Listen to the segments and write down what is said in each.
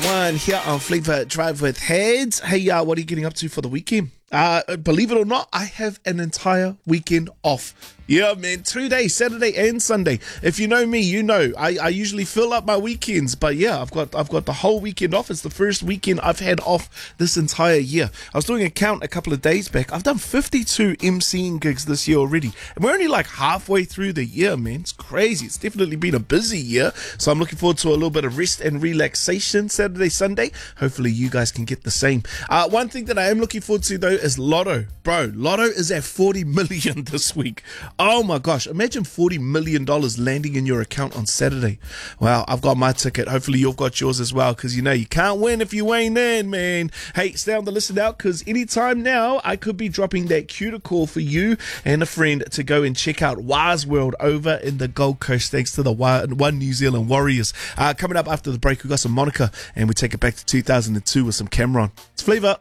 One here on Flavor Drive with Heads. Hey, what are you getting up to for the weekend? Believe it or not, I have an entire weekend off. Yeah, man, 2 days, Saturday and Sunday. If you know me, you know I usually fill up my weekends, but yeah, I've got the whole weekend off. It's the first weekend I've had off this entire year. I was doing a count a couple of days back. I've done 52 MCing gigs this year already, and we're only like halfway through the year, man. It's crazy. It's definitely been a busy year, so I'm looking forward to a little bit of rest and relaxation Saturday, Sunday. Hopefully you guys can get the same. One thing that I am looking forward to though is Lotto. Bro, Lotto is at 40 million this week. Oh my gosh, imagine $40 million landing in your account on Saturday. Wow, I've got my ticket. Hopefully you've got yours as well, because you know you can't win if you ain't in, man. Hey, stay on the listen out, because anytime now I could be dropping that cuticle for you and a friend to go and check out Waz World over in the Gold Coast, thanks to the One New Zealand Warriors. Coming up after the break, we got some Monica, and we take it back to 2002 with some Cameron. It's Flavor.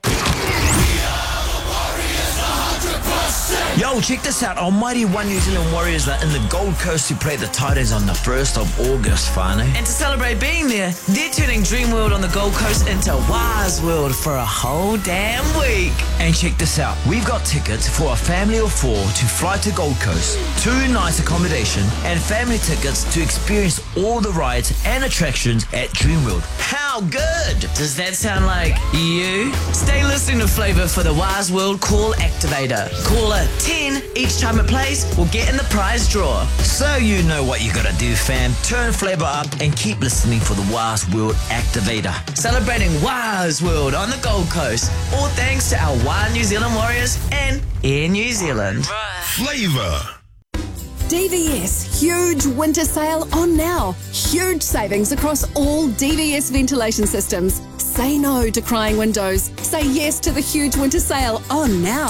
Yo, check this out. Almighty One New Zealand Warriors are in the Gold Coast to play the Tigers on the 1st of August, whānau. And to celebrate being there, they're turning Dream World on the Gold Coast into Waz World for a whole damn week. And check this out. We've got tickets for a family of 4 to fly to Gold Coast, 2 nights accommodation, and family tickets to experience all the rides and attractions at Dream World. How good? Does that sound like you? Stay listening to Flavor for the Waz World Call Activator. Caller 10 each time it plays will get in the prize draw. So you know what you gotta do, fam. Turn Flavor up and keep listening for the Waz World Activator. Celebrating Waz World on the Gold Coast. All thanks to our One New Zealand Warriors and Air New Zealand. Flavor. DVS huge winter sale on now. Huge savings across all DVS ventilation systems. Say no to crying windows. Say yes to the huge winter sale on now.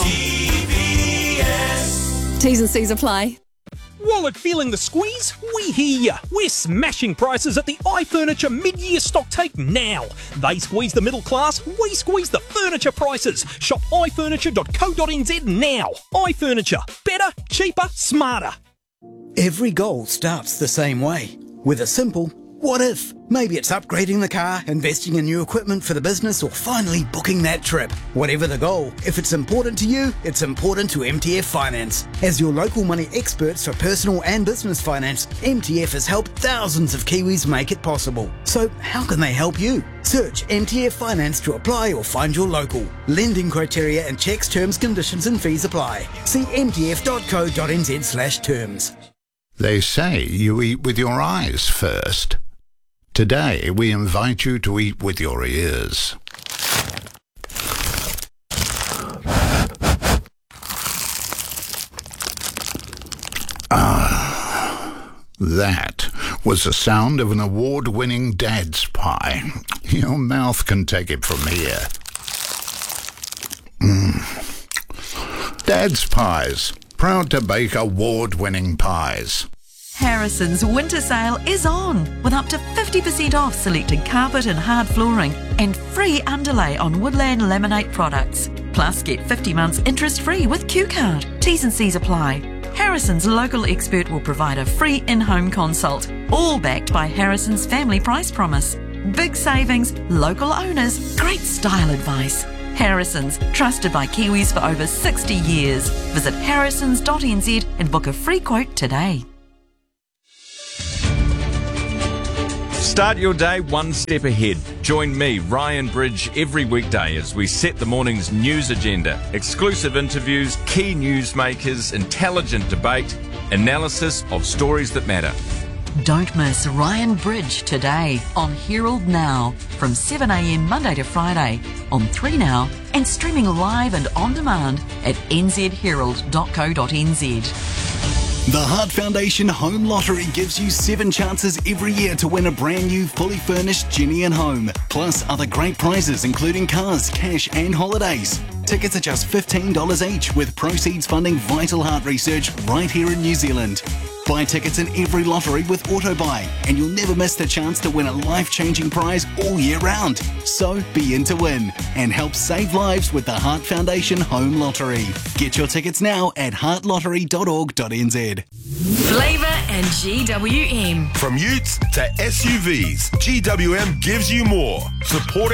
DVS. T's and C's apply. Wallet feeling the squeeze? We hear ya. We're smashing prices at the iFurniture mid-year stock take now. They squeeze the middle class, we squeeze the furniture prices. Shop ifurniture.co.nz now. iFurniture. Better, cheaper, smarter. Every goal starts the same way, with a simple what if. Maybe it's upgrading the car, investing in new equipment for the business, or finally booking that trip. Whatever the goal, if it's important to you, it's important to MTF Finance. As your local money experts for personal and business finance, MTF has helped thousands of Kiwis make it possible. So how can they help you? Search MTF Finance to apply or find your local. Lending criteria and checks, terms, conditions and fees apply. See mtf.co.nz/terms. They say you eat with your eyes first. Today, we invite you to eat with your ears. That was the sound of an award-winning Dad's Pie. Your mouth can take it from here. Dad's Pies, proud to bake award-winning pies. Harrison's winter sale is on, with up to 50% off selected carpet and hard flooring and free underlay on Woodland Laminate products. Plus, get 50 months interest-free with Q-Card. T's and C's apply. Harrison's local expert will provide a free in-home consult, all backed by Harrison's family price promise. Big savings, local owners, great style advice. Harrison's, trusted by Kiwis for over 60 years. Visit harrisons.nz and book a free quote today. Start your day one step ahead. Join me, Ryan Bridge, every weekday as we set the morning's news agenda. Exclusive interviews, key newsmakers, intelligent debate, analysis of stories that matter. Don't miss Ryan Bridge today on Herald Now from 7 a.m. Monday to Friday on 3Now and streaming live and on demand at nzherald.co.nz. The Heart Foundation Home Lottery gives you 7 chances every year to win a brand new fully furnished Jenny and home, plus other great prizes including cars, cash and holidays. Tickets are just $15 each, with proceeds funding vital heart research right here in New Zealand. Buy tickets in every lottery with AutoBuy, and you'll never miss the chance to win a life-changing prize all year round. So be in to win and help save lives with the Heart Foundation Home Lottery. Get your tickets now at heartlottery.org.nz. Flavor and GWM. From utes to SUVs, GWM gives you more. Support